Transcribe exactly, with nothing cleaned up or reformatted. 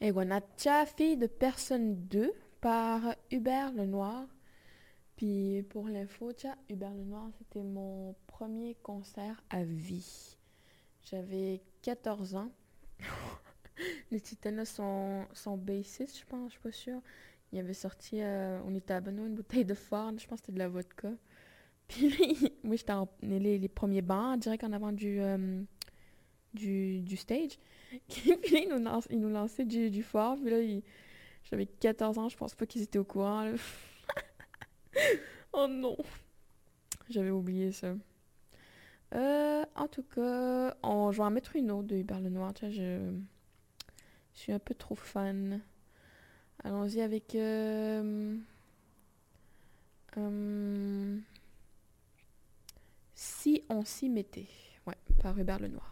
Eguanacha, fille de personne deux, par Hubert Lenoir. Puis pour l'info, tcha, Hubert Lenoir, c'était mon premier concert à vie. J'avais quatorze ans. Les Titanes sont, sont bassistes, je pense, je suis pas sûre. Il avait sorti, euh, on était abonné à une bouteille de Ford, je pense que c'était de la vodka. Puis là, moi, j'étais en, les, les premiers bancs, direct en avant du, euh, du, du stage. Puis là, ils nous, lance, ils nous lançaient du, du Ford. Puis là, ils- j'avais quatorze ans, je pense pas qu'ils étaient au courant. Là. Oh non, j'avais oublié ça. Euh, en tout cas, on, je vais en mettre une autre de Hubert Lenoir. Tu sais, je, je suis un peu trop fan. Allons-y avec... euh, euh, Si on s'y mettait. Ouais, par Hubert Lenoir.